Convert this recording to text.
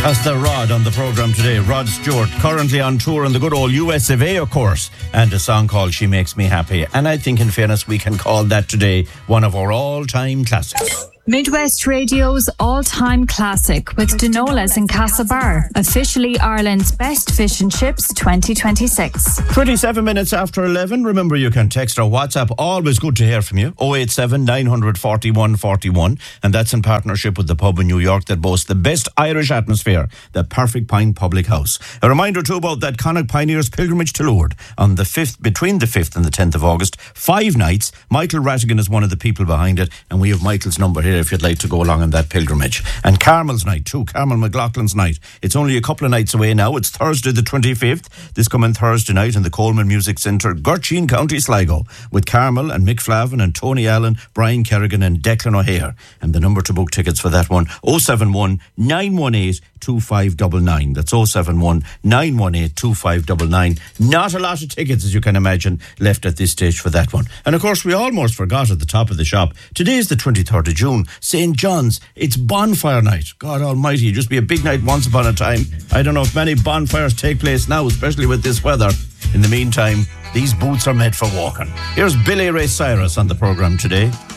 That's the Rod on the programme today. Rod Stewart, currently on tour in the good old US of A, of course, and a song called She Makes Me Happy. And I think, in fairness, we can call that today one of our all-time classics. Midwest Radio's all-time classic with Dinolas in Castlebar, officially Ireland's best fish and chips 2026. 27 minutes after 11. Remember, you can text or WhatsApp. Always good to hear from you. 087 941 41. And that's in partnership with the pub in New York that boasts the best Irish atmosphere, the Perfect Pine Public House. A reminder too about that Connacht Pioneers pilgrimage to Lourdes on the 5th, between the 5th and the 10th of August. 5 nights. Michael Rattigan is one of the people behind it, and we have Michael's number here if you'd like to go along on that pilgrimage. And Carmel's night too, Carmel McLaughlin's night. It's only a couple of nights away now. It's Thursday the 25th, this coming Thursday night in the Coleman Music Centre, Gurteen, County Sligo, with Carmel and Mick Flavin and Tony Allen, Brian Kerrigan and Declan O'Hare. And the number to book tickets for that one, 071 918 2599. That's 071 918 2599. Not a lot of tickets, as you can imagine, left at this stage for that one. And of course, we almost forgot at the top of the shop. Today is the 23rd of June, St. John's. It's bonfire night. God almighty, it used to be a big night once upon a time. I don't know if many bonfires take place now, especially with this weather. In the meantime, these boots are made for walking. Here's Billy Ray Cyrus on the programme today.